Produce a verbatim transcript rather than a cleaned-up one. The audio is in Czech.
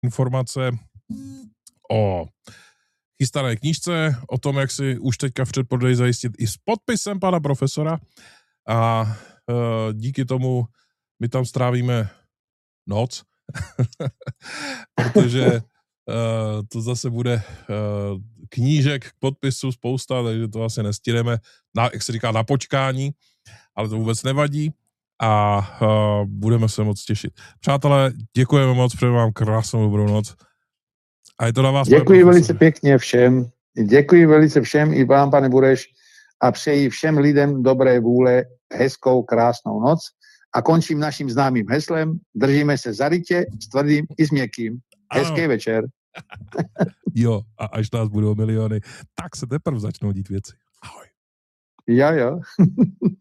informace o chystané knížce, o tom, jak si už teďka v předprodeji zajistit i s podpisem pana profesora a uh, díky tomu my tam strávíme noc, protože uh, to zase bude uh, knížek k podpisu spousta, takže to asi nestíneme, na, jak se říká, na počkání, ale to vůbec nevadí a uh, budeme se moc těšit. Přátelé, děkujeme moc, přeju vám krásnou dobrou noc. A je to na vás. Děkuji velice pěkně všem. Děkuji velice všem i vám, pane Bureš, a přeji všem lidem dobré vůle, hezkou, krásnou noc. A končím naším známým heslem. Držíme se za rytě, s tvrdým i s měkkým. Hezký večer. Jo, a až nás budou miliony, tak se teprve začnou dít věci. Ahoj. Jo, jo.